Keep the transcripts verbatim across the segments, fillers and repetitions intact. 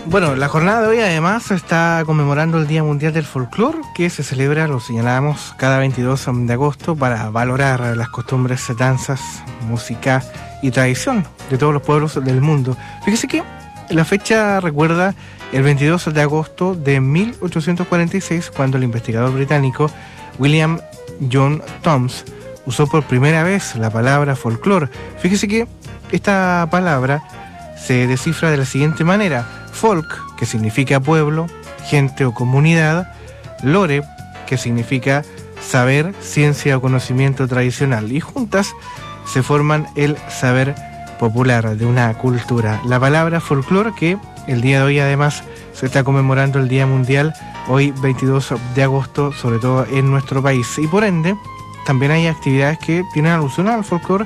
Bueno, la jornada de hoy además se está conmemorando el Día Mundial del Folclore, que se celebra, lo señalamos, cada veintidós de agosto para valorar las costumbres, danzas, música y tradición de todos los pueblos del mundo. Fíjese que la fecha recuerda el veintidós de agosto de mil ochocientos cuarenta y seis, cuando el investigador británico William John Thoms usó por primera vez la palabra folclore. Fíjese que esta palabra se descifra de la siguiente manera: folk, que significa pueblo, gente o comunidad; lore, que significa saber, ciencia o conocimiento tradicional, y juntas se forman el saber popular de una cultura. La palabra folclore, que el día de hoy además se está conmemorando el Día Mundial, hoy veintidós de agosto, sobre todo en nuestro país, y por ende también hay actividades que tienen alusión al folclore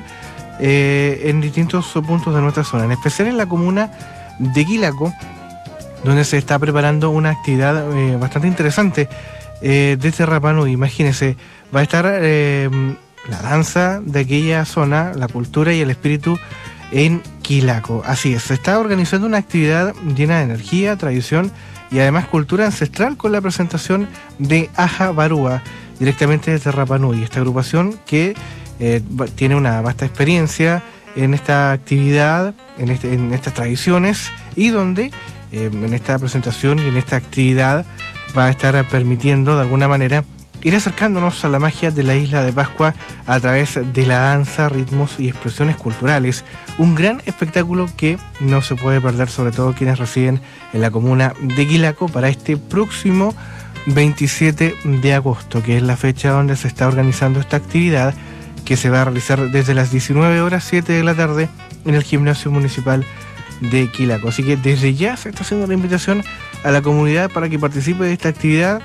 eh, en distintos puntos de nuestra zona, en especial en la comuna de Quilaco, donde se está preparando una actividad eh, bastante interesante eh, desde Rapa Nui. Imagínense, va a estar eh, la danza de aquella zona, la cultura y el espíritu en Quilaco. Así es, se está organizando una actividad llena de energía, tradición y además cultura ancestral, con la presentación de Aja Barúa, directamente desde Rapa Nui, esta agrupación que eh, tiene una vasta experiencia en esta actividad, en, este, en estas tradiciones, y donde eh, en esta presentación y en esta actividad va a estar permitiendo de alguna manera ir acercándonos a la magia de la isla de Pascua a través de la danza, ritmos y expresiones culturales. Un gran espectáculo que no se puede perder, sobre todo quienes residen en la comuna de Quilaco, para este próximo veintisiete de agosto, que es la fecha donde se está organizando esta actividad, que se va a realizar desde las diecinueve horas, siete de la tarde, en el gimnasio municipal de Quilaco. Así que desde ya se está haciendo la invitación a la comunidad para que participe de esta actividad,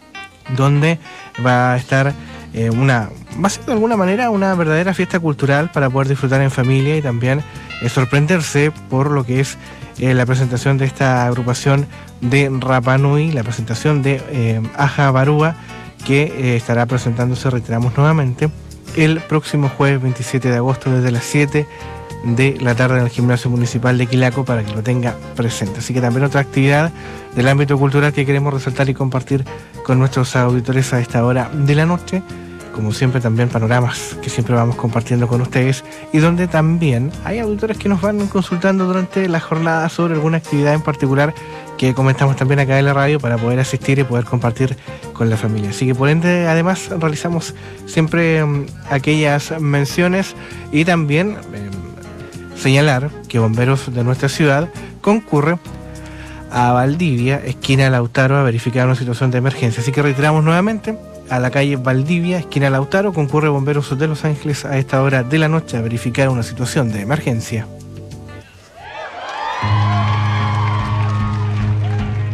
donde va a estar eh, una, va a ser de alguna manera una verdadera fiesta cultural para poder disfrutar en familia y también eh, sorprenderse por lo que es eh, la presentación de esta agrupación de Rapa Nui, la presentación de eh, Aja Barúa, que eh, estará presentándose, reiteramos nuevamente, el próximo jueves veintisiete de agosto desde las siete de la tarde en el gimnasio municipal de Quilaco, para que lo tenga presente. Así que también otra actividad del ámbito cultural que queremos resaltar y compartir con nuestros auditores a esta hora de la noche. Como siempre, también panoramas que siempre vamos compartiendo con ustedes, y donde también hay auditores que nos van consultando durante la jornada sobre alguna actividad en particular que comentamos también acá en la radio, para poder asistir y poder compartir con la familia. Así que por ende, además, realizamos siempre um, aquellas menciones, y también eh, señalar que Bomberos de nuestra ciudad concurre a Valdivia, esquina Lautaro, a verificar una situación de emergencia. Así que reiteramos nuevamente: a la calle Valdivia, esquina Lautaro, concurre Bomberos de Los Ángeles a esta hora de la noche a verificar una situación de emergencia.